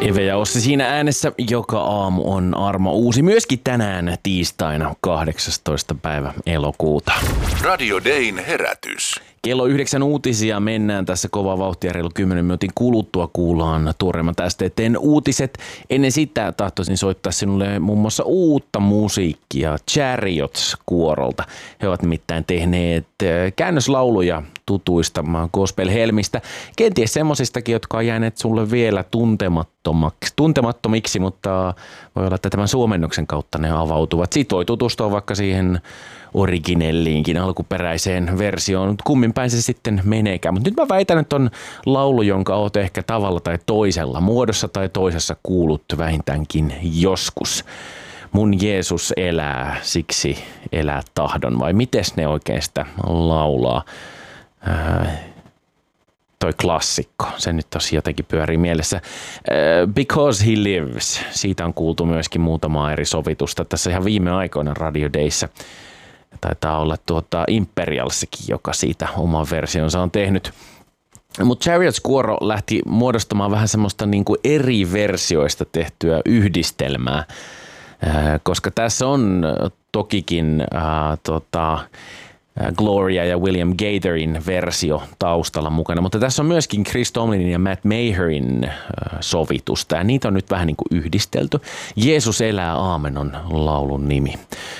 Eve ja Ossi siinä äänessä. Joka aamu on Armo uusi. Myöskin tänään tiistaina 18. päivä elokuuta. Radio Dayn herätys. Kello 9 uutisia mennään tässä kovaa vauhtia. Reilu 10 minuutin kuluttua kuullaan tuoreimmat STT:n uutiset. Ennen sitä tahtoisin soittaa sinulle muun muassa uutta musiikkia Chariots-kuorolta. He ovat nimittäin tehneet käännöslauluja tutuista gospel-helmistä. Kenties semmosistakin, jotka on jääneet sulle vielä tuntemattomiksi, mutta voi olla, että tämän suomennoksen kautta ne avautuvat. Sitten voi tutustua vaikka siihen originelliinkin, alkuperäiseen versioon, mutta kummin päin se sitten meneekään. Mutta nyt mä väitän, että on laulu, jonka oot ehkä tavalla tai toisella, muodossa tai toisessa kuullut vähintäänkin joskus. Mun Jeesus elää, siksi elää tahdon, vai mites ne oikein sitä laulaa? Toi klassikko, se nyt tosi jotenkin pyörii mielessä. Because He Lives, siitä on kuultu myöskin muutamaa eri sovitusta tässä ihan viime aikoina Radio Dayssä. Taitaa olla Imperialssakin, joka siitä oman versionsa on tehnyt. Mutta Chariots-kuoro lähti muodostamaan vähän semmoista niinku eri versioista tehtyä yhdistelmää, koska tässä on tokikin Gloria ja William Gatherin versio taustalla mukana, mutta tässä on myöskin Chris Tomlinin ja Matt Maherin sovitusta, ja niitä on nyt vähän niin kuin yhdistelty. Jeesus elää, aamen on laulun nimi.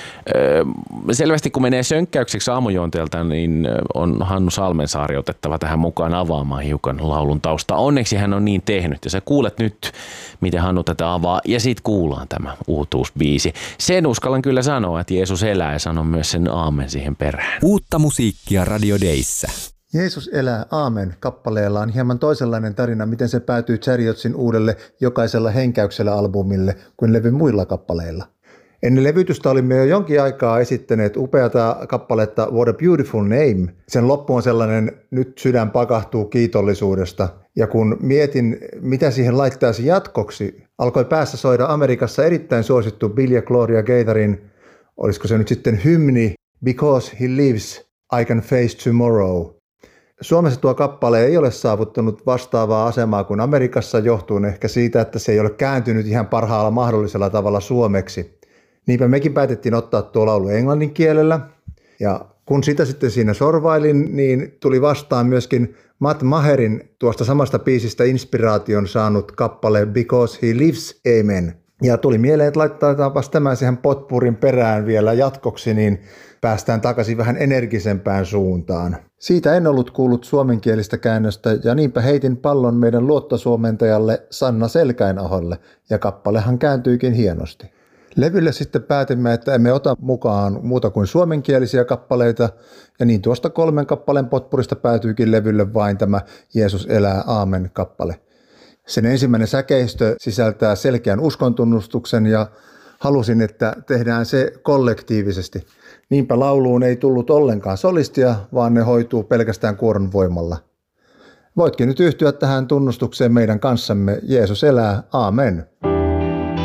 Selvästi kun menee sönkkäykseksi aamujuonteelta, niin on Hannu Salmensaari otettava tähän mukaan avaamaan hiukan laulun taustaa. Onneksi hän on niin tehnyt, ja sä kuulet nyt, miten Hannu tätä avaa, ja sit kuullaan tämä uutuusbiisi. Sen uskallan kyllä sanoa, että Jeesus elää, ja sanon myös sen aamen siihen perään. Uutta musiikkia Radio Dayssä. Jeesus elää, aamen kappaleella on hieman toisenlainen tarina, miten se päätyy Chariotsin uudelle jokaisella henkäyksellä albumille kuin levyn muilla kappaleilla. Ennen levytystä olimme jo jonkin aikaa esittäneet upeata kappaletta What a Beautiful Name. Sen loppu on sellainen, nyt sydän pakahtuu kiitollisuudesta. Ja kun mietin, mitä siihen laittaisi jatkoksi, alkoi päässä soida Amerikassa erittäin suosittu Bill ja Gloria Gatherin, olisiko se nyt sitten hymni, Because He Lives, I Can Face Tomorrow. Suomessa tuo kappale ei ole saavuttanut vastaavaa asemaa kuin Amerikassa, johtuen ehkä siitä, että se ei ole kääntynyt ihan parhaalla mahdollisella tavalla suomeksi. Niinpä mekin päätettiin ottaa tuo laulu englannin kielellä, ja kun sitä sitten siinä sorvailin, niin tuli vastaan myöskin Matt Maherin tuosta samasta biisistä inspiraation saanut kappale Because He Lives, Amen. Ja tuli mieleen, että laitetaanpas tämä siihen potpurin perään vielä jatkoksi, niin päästään takaisin vähän energisempään suuntaan. Siitä en ollut kuullut suomenkielistä käännöstä, ja niinpä heitin pallon meidän luottosuomentajalle Sanna Selkäinaholle, ja kappalehan kääntyikin hienosti. Levylle sitten päätimme, että emme ota mukaan muuta kuin suomenkielisiä kappaleita, ja niin tuosta 3 kappaleen potpurista päätyykin levylle vain tämä Jeesus elää, aamen kappale. Sen ensimmäinen säkeistö sisältää selkeän uskontunnustuksen, ja halusin, että tehdään se kollektiivisesti. Niinpä lauluun ei tullut ollenkaan solistia, vaan ne hoituu pelkästään kuoron voimalla. Voitkin nyt yhtyä tähän tunnustukseen meidän kanssamme. Jeesus elää, aamen.